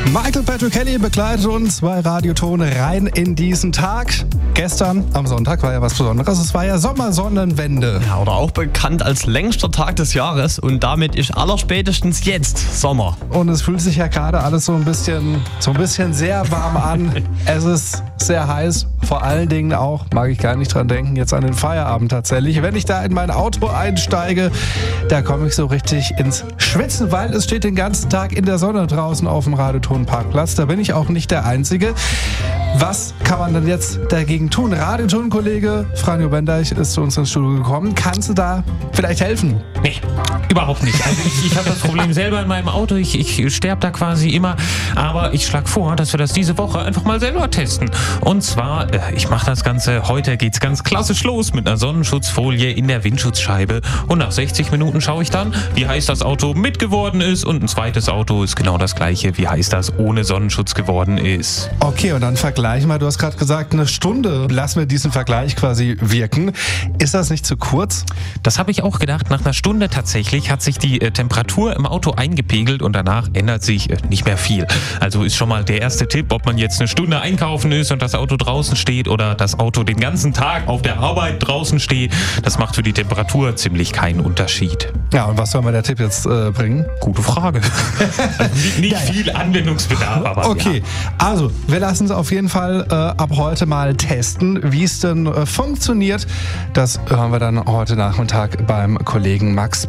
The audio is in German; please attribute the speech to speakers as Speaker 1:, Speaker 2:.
Speaker 1: Michael Patrick Kelly begleitet uns bei Radioton rein in diesen Tag. Gestern am Sonntag war ja was Besonderes. Es war ja Sommersonnenwende.
Speaker 2: Ja, oder auch bekannt als längster Tag des Jahres. Und damit ist allerspätestens jetzt Sommer.
Speaker 1: Und es fühlt sich ja gerade alles so ein bisschen sehr warm an. Es ist sehr heiß. Vor allen Dingen auch, mag ich gar nicht dran denken, jetzt an den Feierabend tatsächlich. Wenn ich da in mein Auto einsteige, da komme ich so richtig ins Schwitzen, weil es steht den ganzen Tag in der Sonne draußen auf dem Radioton-Parkplatz. Da bin ich auch nicht der Einzige. Was kann man denn jetzt dagegen tun? Radioton-Kollege Franjo Bendeich ist zu uns ins Studio gekommen. Kannst du da vielleicht helfen?
Speaker 3: Nee, überhaupt nicht. Also ich habe das Problem selber in meinem Auto. Ich sterbe da quasi immer. Aber ich schlage vor, dass wir das diese Woche einfach mal selber testen. Und zwar, ich mache das Ganze, heute geht's ganz klassisch los mit einer Sonnenschutzfolie in der Windschutzscheibe. Und nach 60 Minuten schaue ich dann, wie heiß das Auto mit geworden ist. Und ein zweites Auto ist genau das gleiche, wie heiß das ohne Sonnenschutz geworden ist.
Speaker 1: Okay, und dann vergleich mal. Du hast gerade gesagt, eine Stunde. Lass mir diesen Vergleich quasi wirken. Ist das nicht zu kurz?
Speaker 3: Das habe ich auch gedacht. Nach einer Stunde tatsächlich hat sich die Temperatur im Auto eingepegelt und danach ändert sich nicht mehr viel. Also ist schon mal der erste Tipp, ob man jetzt eine Stunde einkaufen ist und das Auto draußen steht oder das Auto den ganzen Tag auf der Arbeit draußen steht. Das macht für die Temperatur ziemlich keinen Unterschied.
Speaker 1: Ja, und was soll mir der Tipp jetzt bringen?
Speaker 3: Gute Frage. Also nicht viel Anwendungsbedarf, aber
Speaker 1: okay,
Speaker 3: ja.
Speaker 1: Also wir lassen es auf jeden Fall ab heute mal testen, wie es denn funktioniert. Das hören wir dann heute Nachmittag beim Kollegen Max